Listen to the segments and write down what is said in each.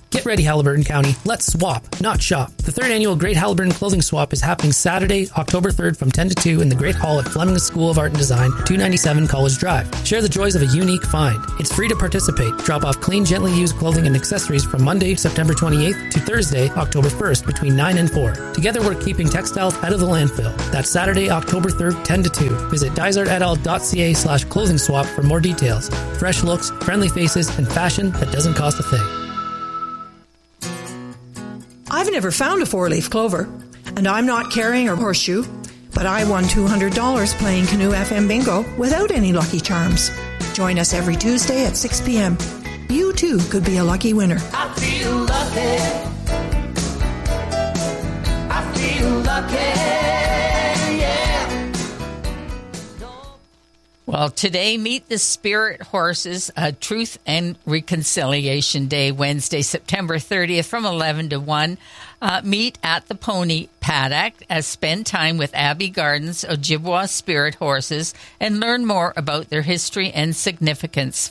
Get ready, Haliburton County. Let's swap, not shop. The 3rd annual Great Haliburton Clothing Swap is happening Saturday, October 3rd from 10 to 2 in the Great Hall at Fleming School of Art and Design, 297 College Drive. Share the joys of a unique find. It's free to participate. Drop off clean, gently used clothing and accessories from Monday, September 28th to Thursday, October 1st between 9 and 4. Together we're keeping textiles out of the landfill. That's Saturday, October 3rd, 10 to 2. Visit dysartedl.ca/clothing swap for more details. Fresh looks, friendly faces, and fashion that doesn't cost a thing. I've never found a 4-leaf clover, and I'm not carrying a horseshoe, but I won $200 playing Canoe FM Bingo without any lucky charms. Join us every Tuesday at 6 p.m. You too could be a lucky winner. I feel lucky. I feel lucky. Yeah. Well, today, Meet the Spirit Horses, Truth and Reconciliation Day, Wednesday, September 30th from 11 to 1. Meet at the Pony Paddock, spend time with Abbey Gardens Ojibwa Spirit Horses, and learn more about their history and significance.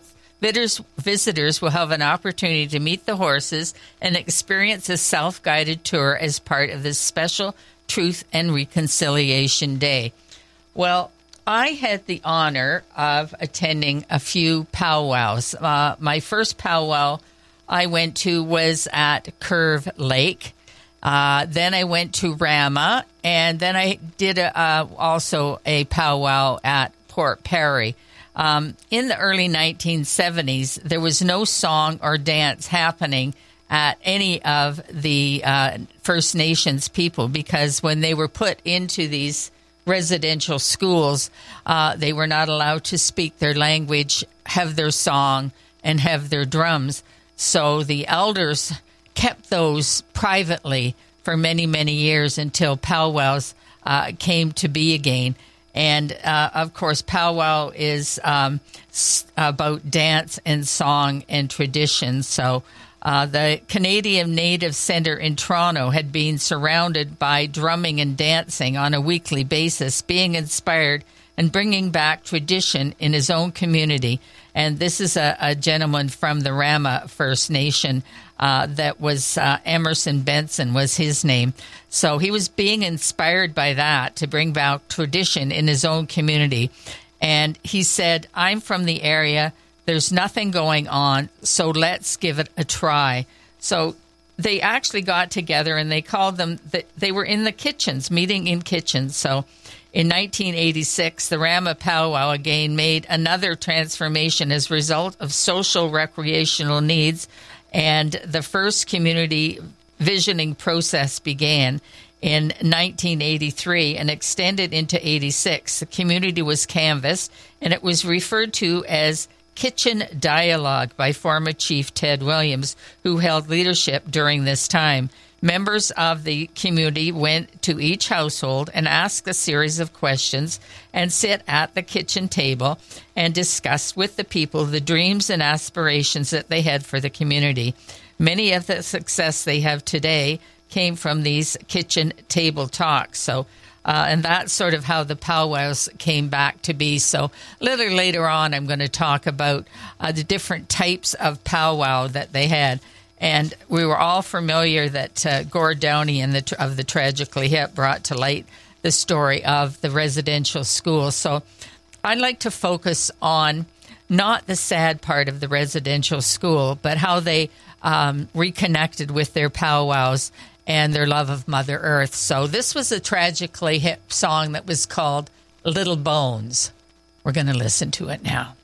Visitors will have an opportunity to meet the horses and experience a self-guided tour as part of this special Truth and Reconciliation Day. Well, I had the honor of attending a few powwows. My first powwow I went to was at Curve Lake. Then I went to Rama, and then I did also a powwow at Port Perry. In the early 1970s, there was no song or dance happening at any of the First Nations people, because when they were put into these residential schools, they were not allowed to speak their language, have their song, and have their drums. So the elders kept those privately for many, many years until powwows came to be again. And, of course, powwow is about dance and song and tradition. So the Canadian Native Centre in Toronto had been surrounded by drumming and dancing on a weekly basis, being inspired and bringing back tradition in his own community. And this is a gentleman from the Rama First Nation that was Emerson Benson was his name. So he was being inspired by that to bring back tradition in his own community. And he said, I'm from the area. There's nothing going on, so let's give it a try. So they actually got together, and they called them, they were in the kitchens, meeting in kitchens. So in 1986, the Rama Powwow again made another transformation as a result of social recreational needs, and the first community visioning process began in 1983 and extended into 86. The community was canvassed, and it was referred to as Kitchen Dialogue by former Chief Ted Williams, who held leadership during this time. Members of the community went to each household and asked a series of questions and sit at the kitchen table and discussed with the people the dreams and aspirations that they had for the community. Many of the success they have today came from these kitchen table talks. So and that's sort of how the powwows came back to be. So a little later on, I'm going to talk about the different types of powwow that they had. And we were all familiar that Gord Downey of the Tragically Hip brought to light the story of the residential school. So I'd like to focus on not the sad part of the residential school, but how they reconnected with their powwows and their love of Mother Earth. So this was a Tragically Hip song that was called Little Bones. We're going to listen to it now.